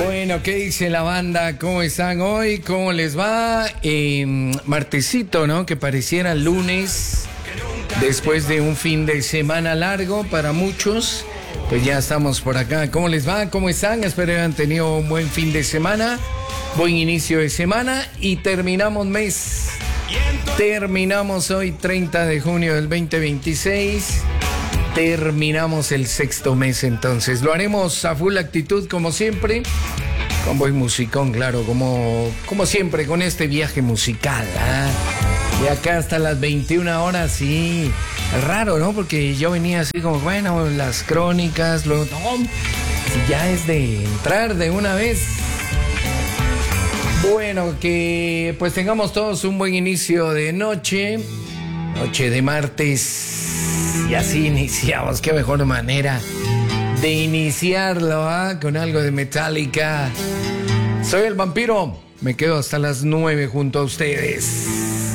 Bueno, ¿qué dice la banda? ¿Cómo están hoy? ¿Cómo les va? Martesito, ¿no? Que pareciera lunes, después de un fin de semana largo para muchos. Pues ya estamos por acá. ¿Cómo les va? ¿Cómo están? Espero que hayan tenido un buen fin de semana, buen inicio de semana y terminamos mes. Terminamos hoy 30 de junio del 2026. Terminamos el sexto mes, entonces lo haremos a full actitud como siempre, con buen musicón, claro, como siempre, con este viaje musical, de acá hasta las 21 horas, sí, raro, ¿no? Porque yo venía así como, bueno, las crónicas, luego, no, ya es de entrar de una vez. Bueno, que pues tengamos todos un buen inicio de noche de martes. Y así iniciamos, qué mejor manera de iniciarlo, con algo de Metallica. Soy el vampiro, me quedo hasta las 9 junto a ustedes.